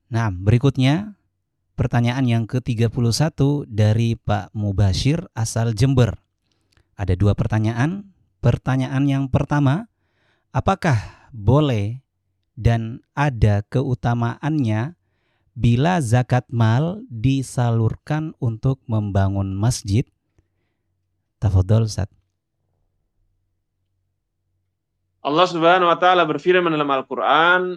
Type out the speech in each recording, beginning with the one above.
Nah, berikutnya pertanyaan yang ke-31 dari Pak Mubashir asal Jember. Ada 2 pertanyaan. Pertanyaan yang pertama, apakah boleh dan ada keutamaannya bila zakat mal disalurkan untuk membangun masjid? Tafadhol Ustaz. Allah Subhanahu wa taala berfirman dalam Al-Qur'an,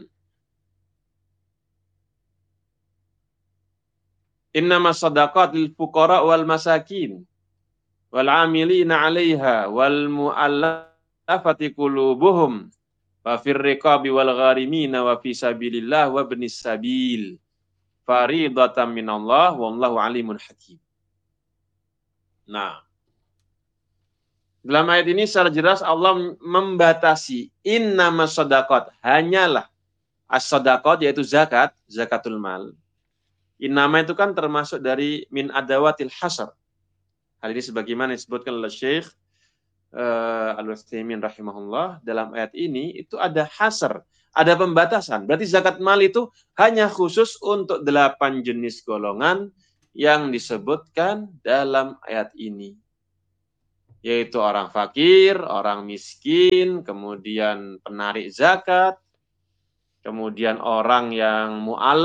"Innamas shadaqat lil fuqara wal masakin wal 'amilina 'alaiha wal mu'allafati qulubuhum wa fir riqabi wal gharimina wa fi sabilillah wa ibnis sabil faridatan minallah wallahu alimun hakim." Nah, dalam ayat ini secara jelas Allah membatasi innamas shadaqat, hanyalah as-shadaqat yaitu zakat, zakatul mal. Innama itu kan termasuk dari min adawatil hasr. Hal ini sebagaimana disebutkan oleh Syekh Al-Utsaimin rahimahullah, dalam ayat ini itu ada hasr, ada pembatasan. Berarti zakat mal itu hanya khusus untuk 8 jenis golongan yang disebutkan dalam ayat ini, yaitu orang fakir, orang miskin, kemudian penarik zakat, kemudian orang yang mu'allaf